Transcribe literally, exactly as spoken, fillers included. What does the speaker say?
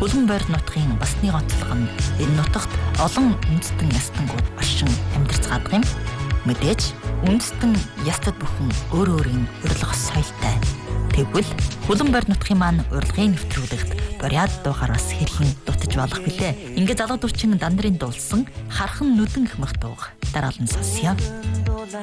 Хөлөн бойр нутгийн басны онцлог нь энэ нутагт олон үндэстэн ястангууд оршин амьдарч гадаг юм. Мэдээж үндэстэн ястад бүхэн өөр өөрийн урилга соёлтой. Тэгвэл хөлөн бойр нутгийн маань урилгыг нэвтрүүлэхэд бориад дуугаар бас хэрхэн дутаж болох билээ. Ингээд залуу дурчин дандрын дуулсан хархан нүдэн гэх мөх дууг дараалан сонсъё.